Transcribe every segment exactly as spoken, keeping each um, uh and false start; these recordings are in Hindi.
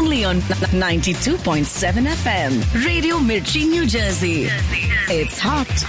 only on ninety-two point seven F M. Radio Mirchi, New Jersey. It's hot.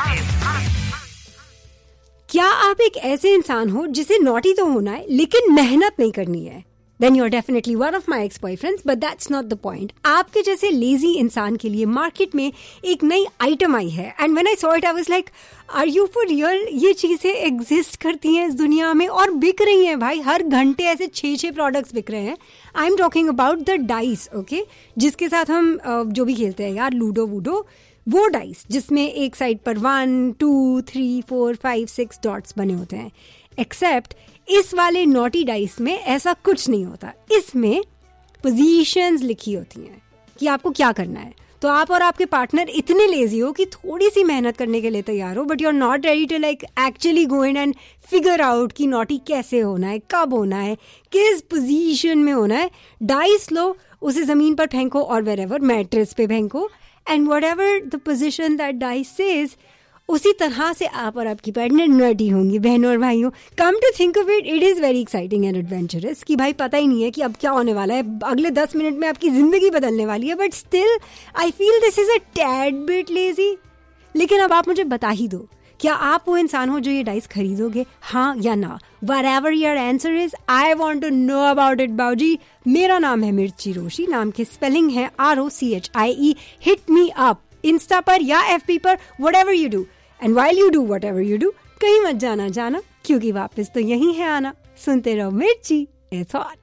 क्या आप एक ऐसे इंसान हो जिसे नॉटी तो होना है लेकिन मेहनत नहीं करनी है? Then you're definitely one of my ex-boyfriends, but that's not the point. आपके जैसे लेजी इंसान के लिए मार्केट में एक नई आइटम आई है and when I saw it I was like, are you for real? ये चीजें एग्जिस्ट करती हैं इस दुनिया में और बिक रही हैं भाई. हर घंटे ऐसे छः छः प्रोडक्ट्स बिक रहे हैं. I am talking about the dice, okay, जिसके साथ हम uh, जो भी खेलते हैं यार, लूडो वूडो, वो डाइस जिसमें एक साइड पर one two three four five six dots बने होते हैं. एक्सेप्ट इस वाले नॉटी डाइस में ऐसा कुछ नहीं होता. इसमें पोजीशंस लिखी होती हैं कि आपको क्या करना है. तो आप और आपके पार्टनर इतने लेजी हो कि थोड़ी सी मेहनत करने के लिए तैयार हो, but you are not ready to like actually go in and figure out कि नॉटी कैसे होना है, कब होना है, किस पोजीशन में होना है. डाइस लो, उसे जमीन पर फेंको और वेरेवर मैट्रेस पे फेंको, and what ever the position that dice says, उसी तरह से आप और आपकी पार्टनर नॉटी होंगी. बहनों और भाइयों, come to think of it, it is very exciting and adventurous कि भाई पता ही नहीं है कि अब क्या होने वाला है. अगले दस मिनट में आपकी ज़िंदगी बदलने वाली है. But still I feel this is a tad bit lazy. लेकिन अब आप मुझे बता ही दो, क्या आप वो इंसान हो जो ये डाइस खरीदोगे, हाँ या ना? Whatever your answer is, I want to know about it बाऊजी. मेरा नाम है मिर्ची रोशी. नाम की स्पेलिंग है R O C H I E. Hit me up Insta पर या एफ पी पर, whatever you do. And while you do whatever you do, कहीं मत जाना जाना, क्योंकि वापस तो यही है आना. सुनते रहो मिर्ची, it's hot.